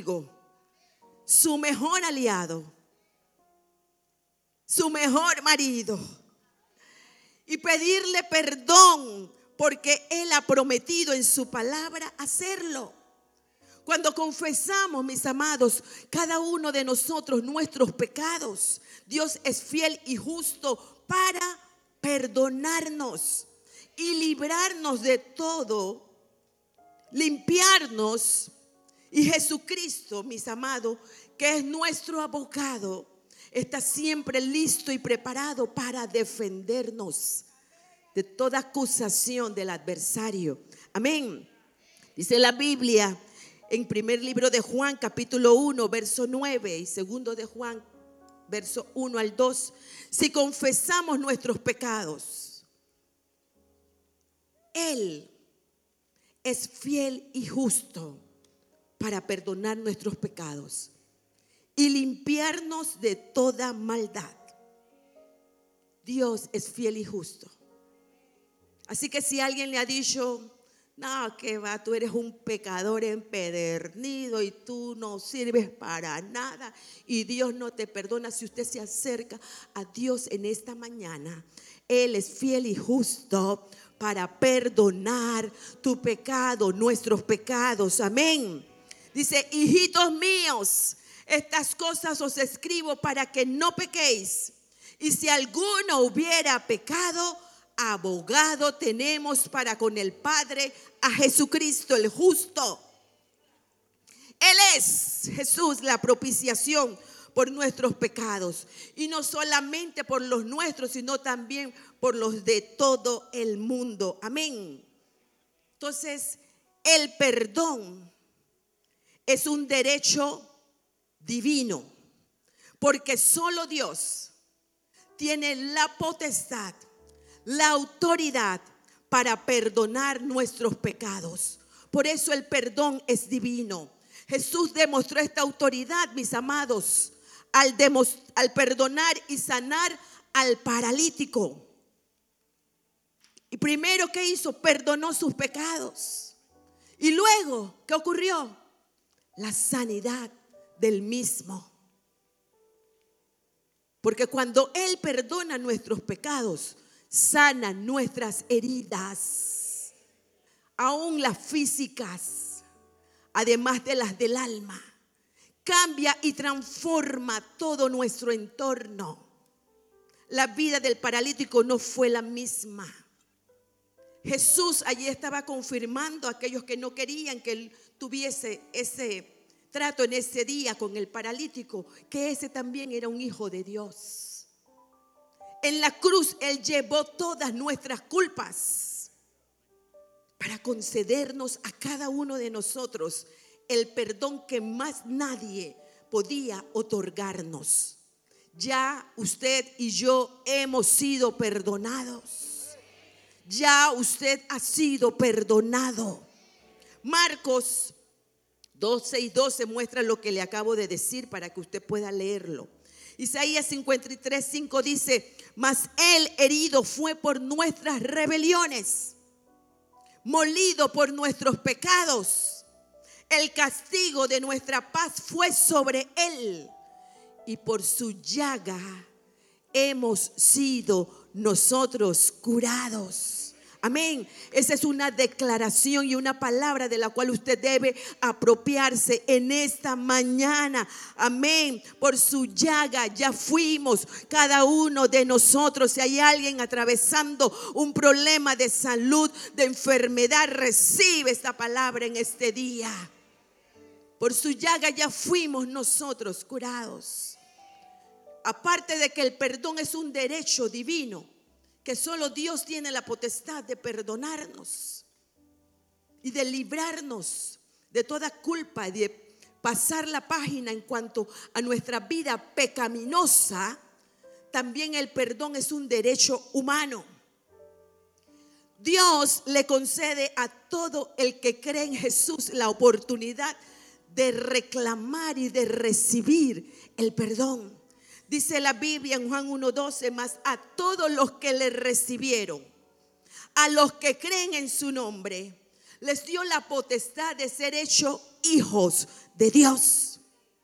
amigo, su mejor aliado, su mejor marido, y pedirle perdón porque Él ha prometido en su palabra hacerlo. Cuando confesamos, mis amados, cada uno de nosotros nuestros pecados, Dios es fiel y justo para perdonarnos y librarnos de todo, limpiarnos. Y Jesucristo, mis amados, que es nuestro abogado, está siempre listo y preparado para defendernos de toda acusación del adversario. Amén. Dice la Biblia en primer libro de Juan, capítulo 1, verso 9, y segundo de Juan, verso 1 al 2. Si confesamos nuestros pecados, Él es fiel y justo para perdonar nuestros pecados y limpiarnos de toda maldad. Dios es fiel y justo. Así que si alguien le ha dicho, no, que va, tú eres un pecador empedernido y tú no sirves para nada y Dios no te perdona, si usted se acerca a Dios en esta mañana, Él es fiel y justo para perdonar tu pecado, nuestros pecados. Amén. Dice, hijitos míos, estas cosas os escribo para que no pequéis. Y si alguno hubiera pecado, abogado tenemos para con el Padre, a Jesucristo el justo. Él es, Jesús, la propiciación por nuestros pecados. Y no solamente por los nuestros, sino también por los de todo el mundo. Amén. Entonces, el perdón es un derecho divino, porque solo Dios tiene la potestad, la autoridad para perdonar nuestros pecados. Por eso el perdón es divino. Jesús demostró esta autoridad, mis amados, al perdonar y sanar al paralítico. Y primero, ¿qué hizo? Perdonó sus pecados. Y luego, ¿qué ocurrió? La sanidad del mismo. Porque cuando Él perdona nuestros pecados, sana nuestras heridas, aún las físicas, además de las del alma. Cambia y transforma todo nuestro entorno. La vida del paralítico no fue la misma. Jesús allí estaba confirmando a aquellos que no querían que Él tuviese ese trato en ese día con el paralítico, que ese también era un hijo de Dios. En la cruz Él llevó todas nuestras culpas para concedernos a cada uno de nosotros el perdón que más nadie podía otorgarnos. Ya usted y yo hemos sido perdonados. Ya usted ha sido perdonado. Marcos 12 y 12 muestra lo que le acabo de decir para que usted pueda leerlo. Isaías 53, 5 dice, mas Él herido fue por nuestras rebeliones, molido por nuestros pecados. El castigo de nuestra paz fue sobre Él, y por su llaga hemos sido nosotros curados. Amén. Esa es una declaración y una palabra de la cual usted debe apropiarse en esta mañana. Amén. Por su llaga ya fuimos cada uno de nosotros. Si hay alguien atravesando un problema de salud, de enfermedad, recibe esta palabra en este día. Por su llaga ya fuimos nosotros curados. Aparte de que el perdón es un derecho divino, que solo Dios tiene la potestad de perdonarnos y de librarnos de toda culpa y de pasar la página en cuanto a nuestra vida pecaminosa. También el perdón es un derecho humano. Dios le concede a todo el que cree en Jesús la oportunidad de reclamar y de recibir el perdón. Dice la Biblia en Juan 1:12, mas a todos los que le recibieron, a los que creen en su nombre, les dio la potestad de ser hechos hijos de Dios.